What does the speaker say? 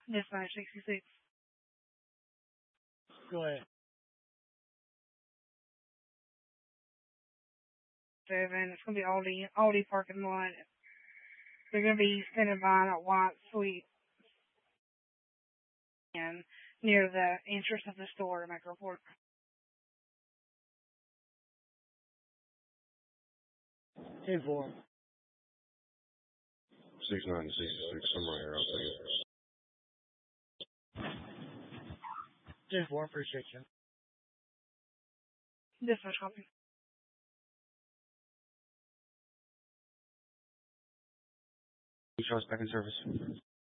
Dispatch 66. Go ahead. 7. It's going to be Aldi parking lot. They're going to be standing by that white suite and near the entrance of the store to make a report. 10-4. 6966, I'm right here, I'll take it. 10-4, appreciate you. Dispatch copy. Show us back in service.